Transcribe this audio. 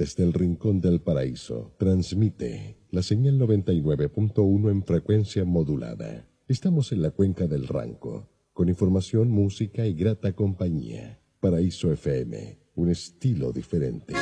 desde el rincón del paraíso, transmite la señal 99.1 en frecuencia modulada. Estamos en la cuenca del Ranco, con información, música y grata compañía. Paraíso FM, un estilo diferente.